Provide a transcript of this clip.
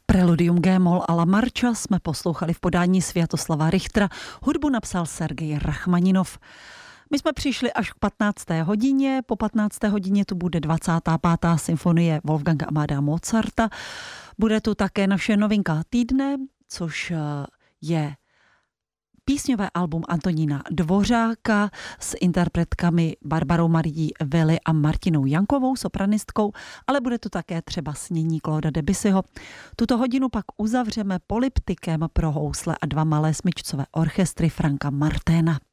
Preludium G-moll a La Marcha jsme poslouchali v podání Sviatoslava Richtera. Hudbu napsal Sergej Rachmaninov. My jsme přišli až k 15. hodině. Po 15. hodině tu bude 25. symfonie Wolfganga Amadea Mozarta. Bude tu také naše novinka týdne, což je písňové album Antonína Dvořáka s interpretkami Barbarou Marií Vili a Martinou Jankovou, sopranistkou, ale bude to také třeba snění Clauda Debussyho. Tuto hodinu pak uzavřeme polyptykem pro housle a dva malé smyčcové orchestry Franka Marténa.